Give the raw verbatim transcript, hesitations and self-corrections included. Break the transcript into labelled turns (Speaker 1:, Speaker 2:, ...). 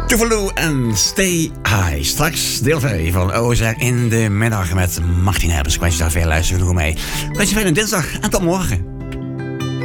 Speaker 1: Tuvalu en Stay High. Straks deel twee van Ozer in de middag met Martin Herbers. Ik wens je daar veel luisteren nog mee. Ik wens je fijne dinsdag en tot morgen.